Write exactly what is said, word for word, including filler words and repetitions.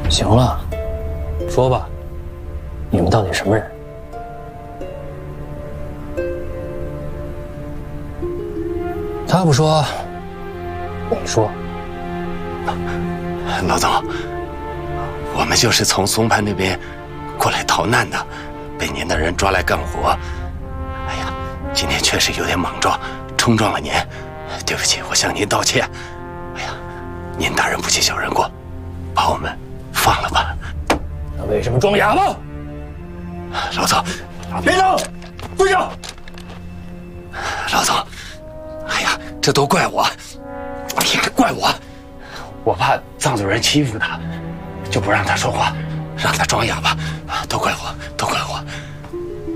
行了，说吧，你们到底什么人？他不说，你说。 老总，我们就是从松潘那边过来逃难的，被您的人抓来干活。哎呀，今天确实有点莽撞，冲撞了您，对不起，我向您道歉。哎呀，您大人不计小人过，把我们放了吧。 那为什么装哑巴？ 老总， 别动，跪下！ 老总，哎呀，这都怪我，怪我，我怕藏族人欺负他，就不让他说话，让他装哑巴，都怪我。